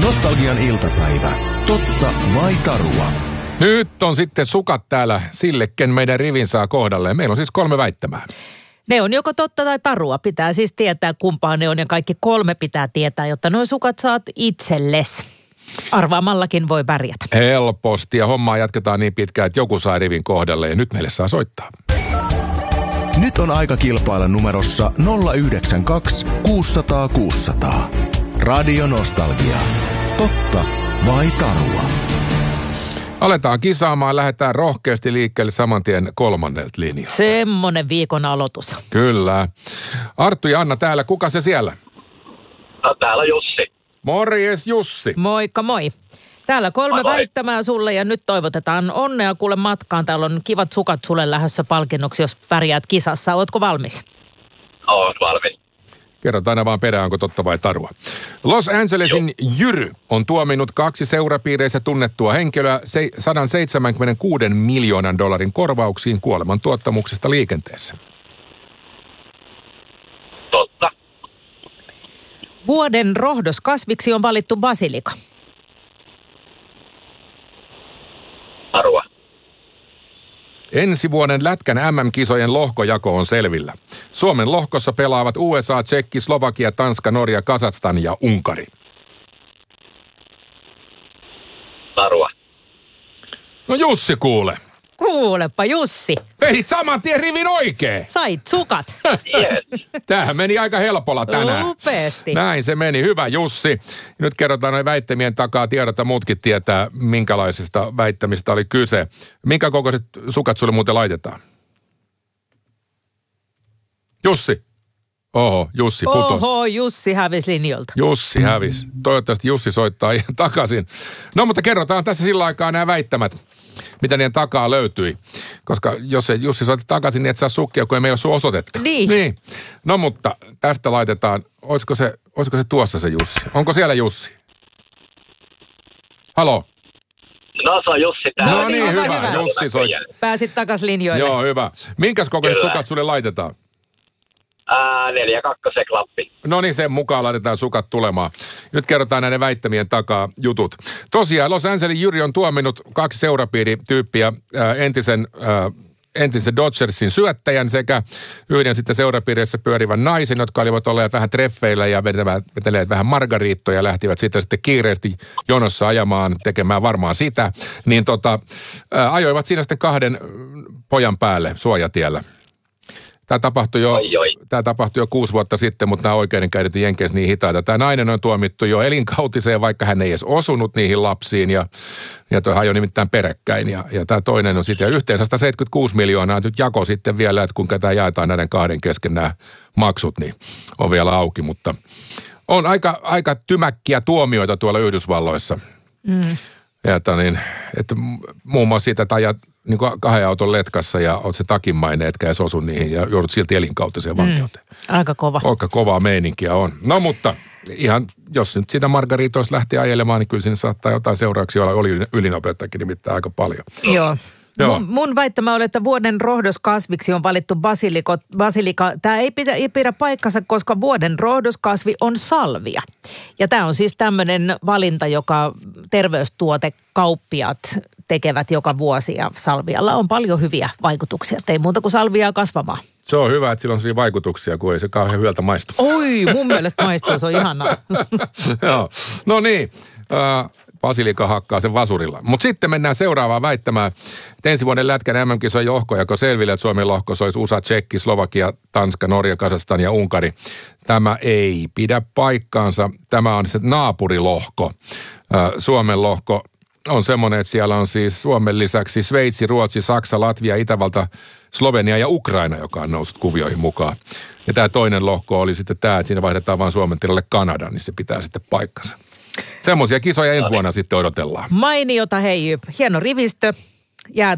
Nostalgian iltapäivä. Totta vai tarua? Nyt on sitten sukat täällä sillekken meidän rivin saa kohdalleen. Meillä on siis 3 väittämää. Ne on joko totta tai tarua. Pitää siis tietää, kumpaa ne on, ja kaikki 3 pitää tietää, jotta nuo sukat saat itsellesi. Arvaamallakin voi pärjätä. Helposti, ja hommaa jatketaan niin pitkään, että joku saa rivin kohdalle, ja nyt meille saa soittaa. Nyt on aika kilpailla numerossa 092 600 600. Radio Nostalgia. Totta vai tarua? Aletaan kisaamaan, lähdetään rohkeasti liikkeelle saman tien 3. linjalta. Semmonen viikon aloitus. Kyllä. Arttu ja Anna täällä, kuka se siellä? No, täällä Jussi. Morjes Jussi. Moikka moi. Täällä 3 moi. väittämää sulle ja nyt toivotetaan onnea kuule matkaan. Täällä on kivat sukat sulle lähdössä palkinnoksi, jos pärjäät kisassa. Ootko valmis? Oon valmis. Kerrotaan aina vaan perään, onko totta vai tarua. Los Angelesin Jyry on tuominut 2 seurapiireissä tunnettua henkilöä 176 miljoonan dollarin korvauksiin kuoleman tuottamuksesta liikenteessä. Totta. Vuoden rohdoskasviksi on valittu basilika. Tarua. Ensi vuoden Lätkän MM-kisojen lohkojako on selvillä. Suomen lohkossa pelaavat USA, Tšekki, Slovakia, Tanska, Norja, Kazakstan ja Unkari. Tarua. No Jussi kuule. Kuulepa Jussi, Vedit saman tien rivin oikein. sait sukat. Yes. Tämähän meni aika helpolla tänään. Upeasti. Näin se meni. Hyvä Jussi. Nyt kerrotaan noin väittämien takaa. Tiedät, muutkin tietää, minkälaisista väittämistä oli kyse. Minkä kokoiset sukat sulle muuten laitetaan? Jussi. Oho, Jussi putos. Oho, Jussi hävisi linjolta. Jussi hävisi. Toivottavasti Jussi soittaa ihan takaisin. No, mutta kerrotaan tässä sillä aikaa nämä väittämät, mitä niiden takaa löytyi. Koska jos se Jussi soitti takaisin, niin et saa sukkia, kun ei meillä ole sun osoitetta. Niin. No, mutta tästä laitetaan, olisiko se tuossa se Jussi? Onko siellä Jussi? Halo? No, se on Jussi täällä. No niin, hyvä, hyvä. hyvä. Jussi soitti. Pääsit takas linjoille. Joo, hyvä. Minkäs kokoiset Kyllä. sukat sulle laitetaan? 4-2 se klappi. No niin, sen mukaan laitetaan sukat tulemaan. Nyt kerrotaan näiden väittämien takaa jutut. Tosiaan Los Angeles Jyri on tuominut 2 seurapiirityyppiä, entisen Dodgersin syöttäjän sekä yhden sitten seurapiirissä pyörivän naisen, jotka olivat olleet vähän treffeillä ja vetelleet vähän margariittoja ja lähtivät sitten kiireesti jonossa ajamaan, tekemään varmaan sitä. Niin ajoivat siinä sitten 2 pojan päälle suojatiellä. Tämä tapahtui jo 6 vuotta sitten, mutta nämä oikeudenkäynnit Jenkeissä niin hitaita. Tämä nainen on tuomittu jo elinkautiseen, vaikka hän ei edes osunut niihin lapsiin ja tuo ajoi nimittäin peräkkäin. Ja tämä toinen on sitten yhteensä 176 miljoonaa nyt jako sitten vielä, että kuinka tämä jaetaan näiden 2 kesken nämä maksut, niin on vielä auki. Mutta on aika tymäkkiä tuomioita tuolla Yhdysvalloissa. Mm. Ja että muun muassa siitä, että ajat niin 2 auton letkassa ja oot se takinmainen, etkä edes osu niihin ja joudut silti elinkautiseen vankeuteen. Aika kova. Aika kovaa meininkiä on. No mutta ihan, jos nyt sitä margariitoista lähtee ajelemaan, niin kyllä siinä saattaa jotain seurauksia olla. Oli ylinopeuttakin nimittäin aika paljon. Joo. Joo. Mun väittämä oli, että vuoden rohdoskasviksi on valittu basilika. Tämä ei pidä paikkansa, koska vuoden rohdoskasvi on salvia. Ja tämä on siis tämmöinen valinta, joka terveystuotekauppiat tekevät joka vuosi. Ja salvialla on paljon hyviä vaikutuksia. Ei muuta kuin salviaa kasvamaan. Se on hyvä, että sillä on sellaisia vaikutuksia, kun ei se kauhean hyvältä maistu. Oi, mun mielestä maistuu, se on ihanaa. Joo, no niin. Basilika hakkaa sen vasurilla. Mutta sitten mennään seuraavaan väittämään. Ensi vuoden Lätkän MM-kisojen lohkojako selville, että Suomen lohkossa olisi USA, Tšekki, Slovakia, Tanska, Norja, Kazakstan ja Unkari. Tämä ei pidä paikkaansa. Tämä on se naapurilohko. Suomen lohko on semmoinen, että siellä on siis Suomen lisäksi Sveitsi, Ruotsi, Saksa, Latvia, Itävalta, Slovenia ja Ukraina, joka on noussut kuvioihin mukaan. Ja tämä toinen lohko oli sitten tämä, että siinä vaihdetaan vain Suomen tilalle Kanada, niin se pitää sitten paikkansa. Semmoisia kisoja ensi vuonna sitten odotellaan. Mainiota, hei, hieno rivistö. Jää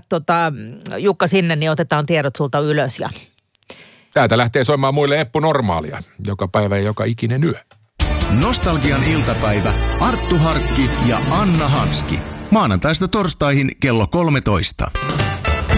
Jukka sinne, niin otetaan tiedot sulta ylös. Ja Täältä lähtee soimaan muille Eppu Normaalia. Joka päivä ja joka ikinen yö. Nostalgian iltapäivä. Arttu Harkki ja Anna Hanski. Maanantaista torstaihin kello 13.